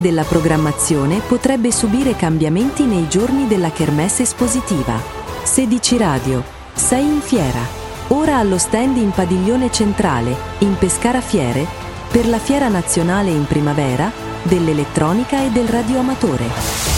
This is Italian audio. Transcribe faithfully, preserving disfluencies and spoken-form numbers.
della programmazione potrebbe subire cambiamenti nei giorni della kermesse espositiva. sedici Radio. sei in fiera. Ora allo stand in Padiglione Centrale, in Pescara Fiere, per la Fiera Nazionale in Primavera, dell'Elettronica e del Radioamatore.